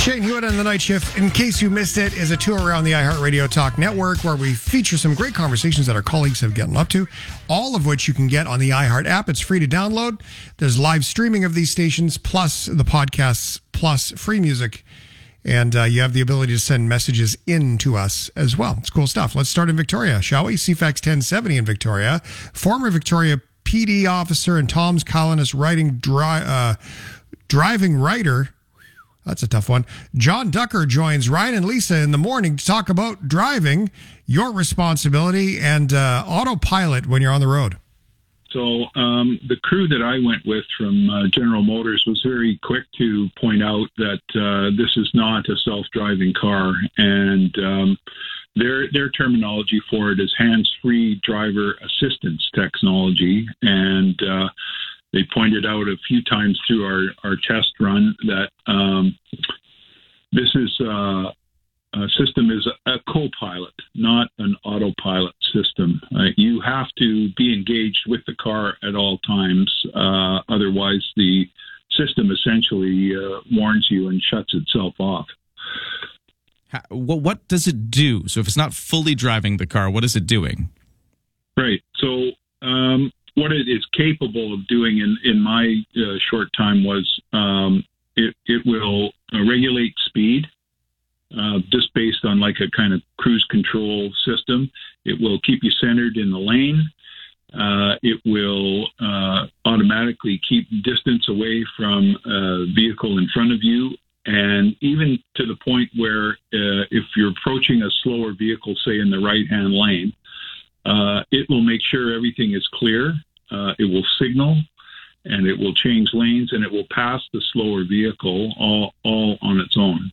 Shane Hewitt on the Night Shift. In case you missed it, is a tour around the iHeartRadio Talk Network where we feature some great conversations that our colleagues have gotten up to, all of which you can get on the iHeart app. It's free to download. There's live streaming of these stations, plus the podcasts, plus free music. And you have the ability to send messages in to us as well. It's cool stuff. Let's start in Victoria, shall we? CFAX 1070 in Victoria. Former Victoria PD officer and Tom's colonist driving writer. That's a tough one. John Ducker joins Ryan and Lisa in the morning to talk about driving, your responsibility, and autopilot when you're on the road. So the crew that I went with from General Motors was very quick to point out that this is not a self-driving car, and their terminology for it is hands-free driver assistance technology, and they pointed out a few times through our test run that this is system is a co-pilot, not an autopilot system. You have to be engaged with the car at all times. Otherwise, the system essentially warns you and shuts itself off. What does it do? So if it's not fully driving the car, what is it doing? Right. So what it is capable of doing in my short time was it will regulate speed. Just based on like a kind of cruise control system. It will keep you centered in the lane. It will automatically keep distance away from a vehicle in front of you. And even to the point where if you're approaching a slower vehicle, say in the right-hand lane, it will make sure everything is clear. It will signal, and it will change lanes, and it will pass the slower vehicle all on its own.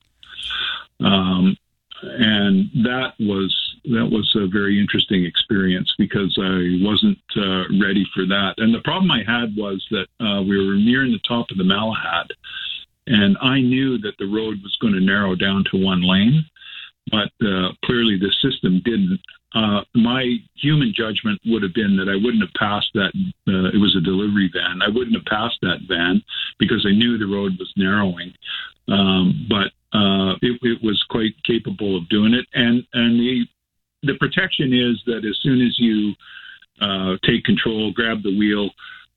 And that was a very interesting experience because I wasn't ready for that. And the problem I had was that we were nearing the top of the Malahide, and I knew that the road was going to narrow down to one lane, but clearly the system didn't. My human judgment would have been that I wouldn't have passed that. It was a delivery van. I wouldn't have passed that van because I knew the road was narrowing. But it was quite capable of doing it. And the protection is that as soon as you take control, grab the wheel,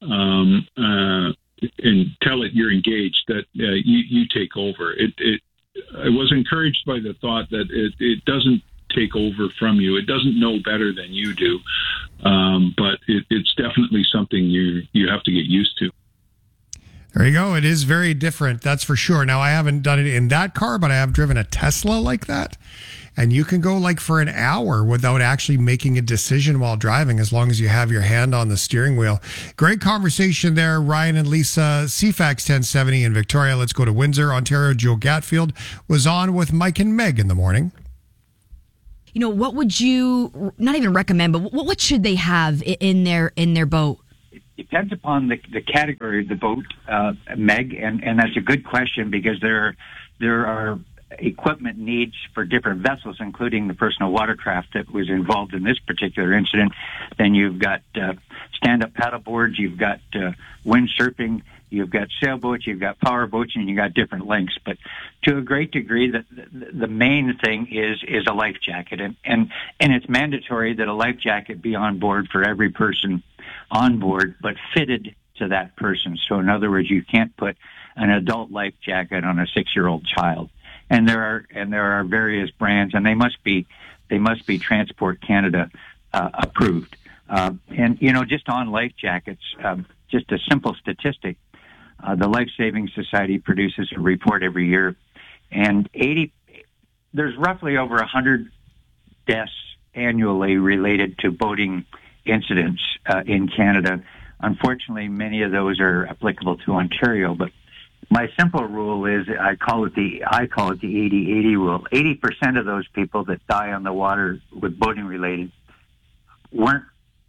and tell it you're engaged, that you take over. I was encouraged by the thought that it doesn't take over from you. It doesn't know better than you do. But it's definitely something you have to get used to. There you go. It is very different, that's for sure. Now, I haven't done it in that car, but I have driven a Tesla like that. And you can go like for an hour without actually making a decision while driving, as long as you have your hand on the steering wheel. Great conversation there, Ryan and Lisa. CFAX 1070 in Victoria. Let's go to Windsor, Ontario. Joe Gatfield was on with Mike and Meg in the morning. You know, what would you not even recommend, but what should they have in their boat? Depends upon the category of the boat, Meg, and that's a good question because there are equipment needs for different vessels, including the personal watercraft that was involved in this particular incident. Then you've got stand-up paddleboards, you've got windsurfing, you've got sailboats, you've got power boats, and you've got different lengths. But to a great degree, the main thing is a life jacket, and it's mandatory that a life jacket be on board for every person on board, but fitted to that person. So in other words, you can't put an adult life jacket on a 6-year-old child. And there are various brands, and they must be Transport Canada approved. And you know, just on life jackets, just a simple statistic: the Life Saving Society produces a report every year, and there's roughly over 100 deaths annually related to boating incidents in Canada. Unfortunately, many of those are applicable to Ontario, but my simple rule is I call it the 80-80 rule. 80% of those people that die on the water with boating related were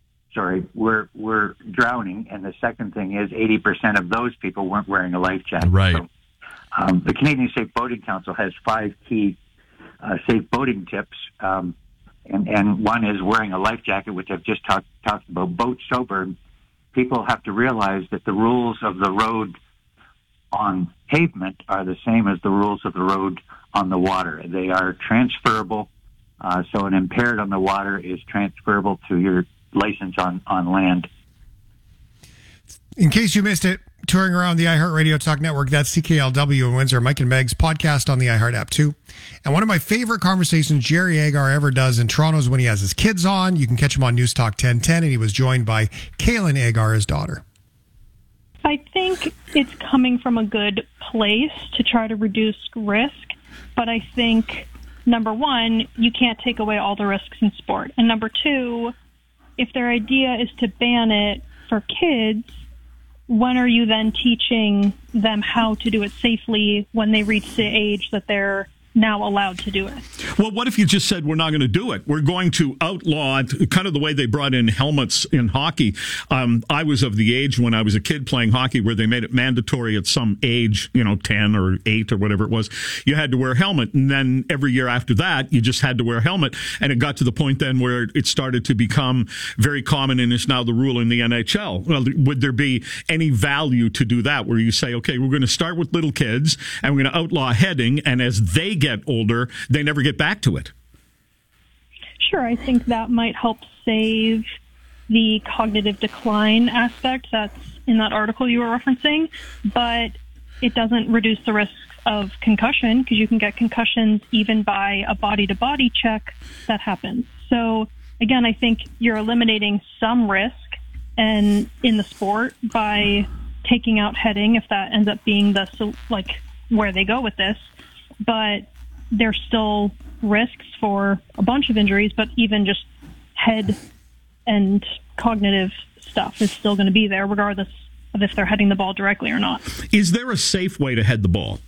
drowning, and the second thing is 80% of those people weren't wearing a life jacket. Right. So, the Canadian Safe Boating Council has 5 key safe boating tips, and one is wearing a life jacket, which I've just talked about. Boat sober. People have to realize that the rules of the road on pavement are the same as the rules of the road on the water. They are transferable. So an impaired on the water is transferable to your license on land. In case you missed it, touring around the iHeartRadio Talk Network, that's CKLW in Windsor, Mike and Meg's podcast on the iHeart app too. And one of my favorite conversations Jerry Agar ever does in Toronto is when he has his kids on. You can catch him on News Talk 1010, and he was joined by Kaylin Agar, his daughter. I think it's coming from a good place to try to reduce risk, but I think, number one, you can't take away all the risks in sport. And number two, if their idea is to ban it for kids, when are you then teaching them how to do it safely when they reach the age that they're now allowed to do it? Well, what if you just said we're not going to do it? We're going to outlaw it, kind of the way they brought in helmets in hockey. I was of the age when I was a kid playing hockey where they made it mandatory at some age, 10 or 8 or whatever it was. You had to wear a helmet. And then every year after that, you just had to wear a helmet. And it got to the point then where it started to become very common and is now the rule in the NHL. Well, would there be any value to do that where you say, okay, we're going to start with little kids and we're going to outlaw heading, and as they get older, they never get back to it? Sure, I think that might help save the cognitive decline aspect that's in that article you were referencing, but it doesn't reduce the risks of concussion, because you can get concussions even by a body-to-body check that happens. So again, I think you're eliminating some risk and in the sport by taking out heading, if that ends up being where they go with this. But there's still risks for a bunch of injuries, but even just head and cognitive stuff is still going to be there regardless of if they're heading the ball directly or not. Is there a safe way to head the ball?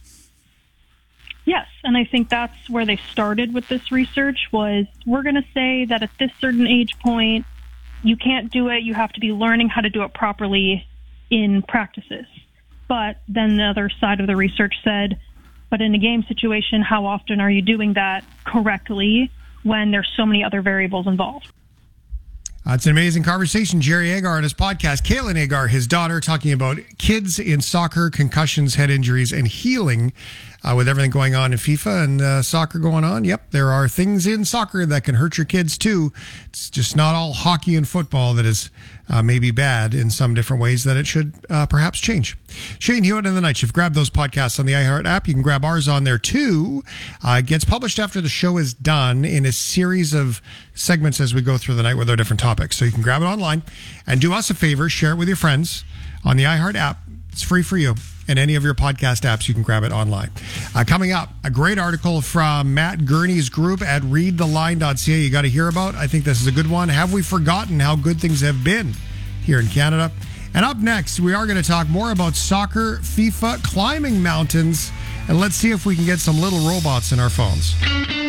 Yes, and I think that's where they started with this research, was we're going to say that at this certain age point, you can't do it. You have to be learning how to do it properly in practices. But then the other side of the research said, but in a game situation, how often are you doing that correctly when there's so many other variables involved? It's an amazing conversation. Jerry Agar on his podcast, Kaylin Agar, his daughter, talking about kids in soccer, concussions, head injuries, and healing with everything going on in FIFA and soccer going on. Yep, there are things in soccer that can hurt your kids too. It's just not all hockey and football that is maybe bad in some different ways that it should perhaps change. Shane Hewitt and the Night Shift. Grab those podcasts on the iHeart app. You can grab ours on there too. It gets published after the show is done in a series of segments as we go through the night with our different topics. So you can grab it online and do us a favor, share it with your friends on the iHeart app. It's free for you. And any of your podcast apps, you can grab it online. Coming up, a great article from Matt Gurney's group at readtheline.ca you got to hear about. I think this is a good one. Have we forgotten how good things have been here in Canada? And up next, we are going to talk more about soccer, FIFA, climbing mountains, and let's see if we can get some little robots in our phones.